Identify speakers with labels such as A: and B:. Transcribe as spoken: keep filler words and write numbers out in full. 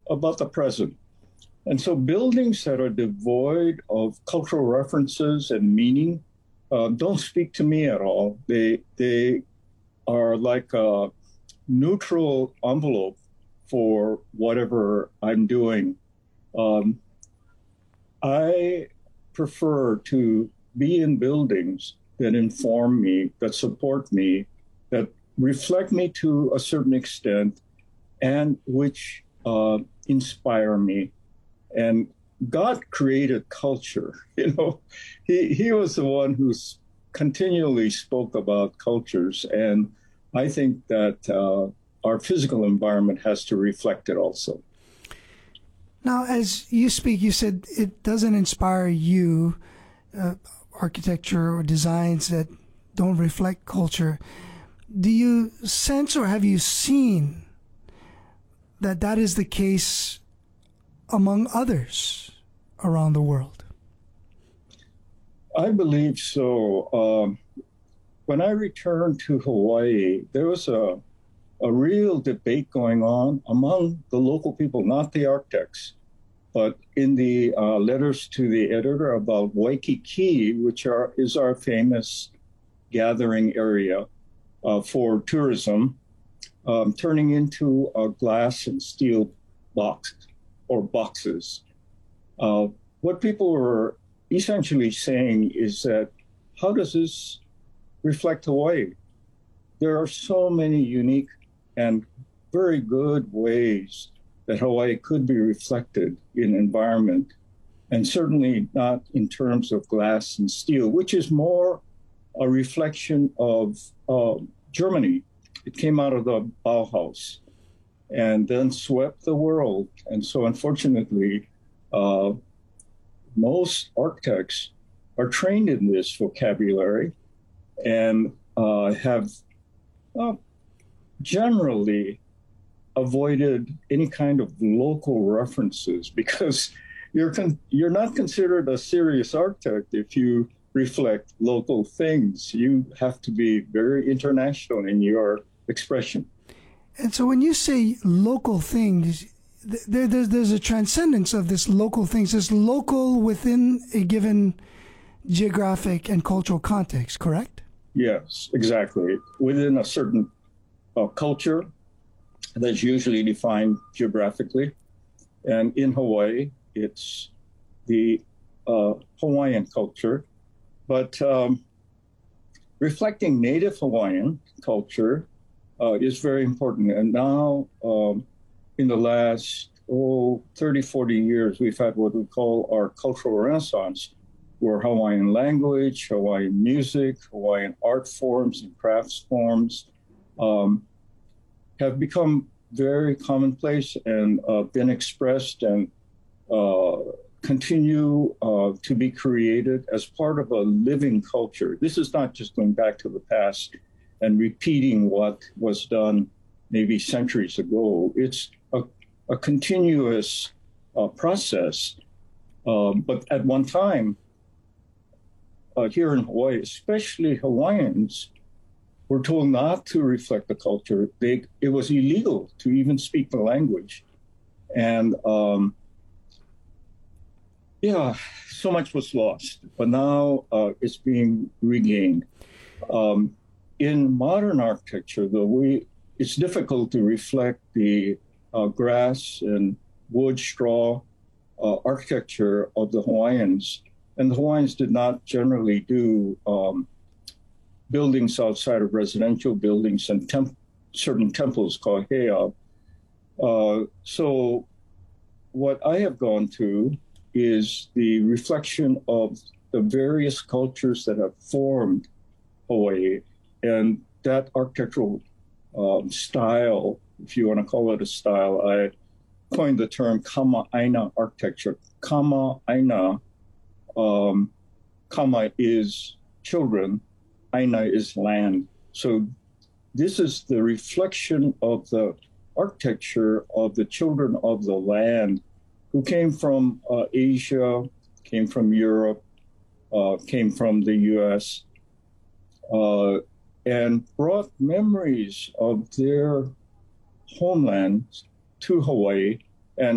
A: about the present. And so buildings that are devoid of cultural references and meaning uh, don't speak to me at all. They, they are like a neutral envelope for whatever I'm doing. Um, I prefer to be in buildings that inform me, that support me, that reflect me to a certain extent, and which uh, inspire me. And God created culture. You know, he, he was the one who continually spoke about cultures. And I think that uh, our physical environment has to reflect it also.
B: Now, as you speak, you said it doesn't inspire you, uh, architecture or designs that don't reflect culture. Do you sense or have you seen that that is the case among others around the world?
A: I believe so. Um, when I returned to Hawaii, there was a, a real debate going on among the local people, not the architects, but in the uh, letters to the editor about Waikiki, which are, is our famous gathering area uh, for tourism, um, turning into a glass and steel box or boxes. Uh, what people were essentially saying is that, how does this reflect Hawaii? There are so many unique and very good ways that Hawaii could be reflected in environment, and certainly not in terms of glass and steel, which is more a reflection of uh, Germany. It came out of the Bauhaus and then swept the world. And so unfortunately, uh, most architects are trained in this vocabulary and uh, have uh, generally avoided any kind of local references, because you're con- you're not considered a serious architect if you reflect local things. You have to be very international in your expression.
B: And so when you say local things, there, there's, there's a transcendence of this local things, this local within a given geographic and cultural context, correct?
A: Yes, exactly. Within a certain uh, culture that's usually defined geographically. And in Hawaii, it's the uh, Hawaiian culture. But um, reflecting native Hawaiian culture uh, is very important. And now, um, in the last oh, thirty, forty years, we've had what we call our cultural renaissance, where Hawaiian language, Hawaiian music, Hawaiian art forms and crafts forms um, have become very commonplace and uh, been expressed and uh, continue uh, to be created as part of a living culture. This is not just going back to the past and repeating what was done maybe centuries ago. It's a, a continuous uh, process. Um, but at one time, uh, here in Hawaii, especially Hawaiians, were told not to reflect the culture. They, it was illegal to even speak the language. And um, yeah, so much was lost, but now uh, it's being regained. Um, in modern architecture, though, we, it's difficult to reflect the uh, grass and wood, straw uh, architecture of the Hawaiians. And the Hawaiians did not generally do um, buildings outside of residential buildings and temp- certain temples called heiau. Uh, so what I have gone to is the reflection of the various cultures that have formed Hawaii, and that architectural um, style, if you want to call it a style, I coined the term Kama'aina architecture. Kama'aina, um, Kama is children, Aina is land. So this is the reflection of the architecture of the children of the land who came from uh, Asia, came from Europe, uh, came from the U S, uh, and brought memories of their homeland to Hawaii